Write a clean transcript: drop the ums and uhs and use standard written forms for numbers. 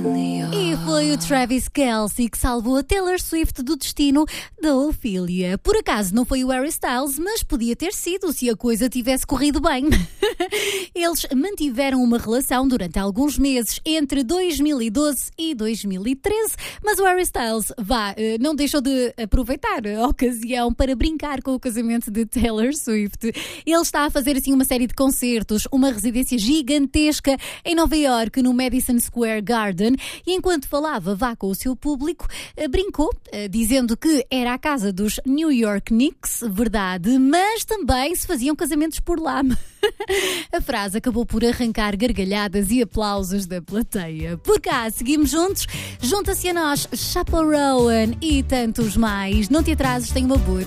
E foi o Travis Kelce que salvou a Taylor Swift do destino da Ophelia. Por acaso não foi o Harry Styles, mas podia ter sido se a coisa tivesse corrido bem. Eles mantiveram uma relação durante alguns meses entre 2012 e 2013, mas o Harry Styles não deixou de aproveitar a ocasião para brincar com o casamento de Taylor Swift. Ele está a fazer assim uma série de concertos, uma residência gigantesca em Nova Iorque, no Madison Square Garden, e enquanto falava com o seu público, brincou, dizendo que era a casa dos New York Knicks, verdade, mas também se faziam casamentos por lá. A frase acabou por arrancar gargalhadas e aplausos da plateia. Por cá, seguimos juntos, junta-se a nós Chappell Roan e tantos mais. Não te atrases, tenha uma boa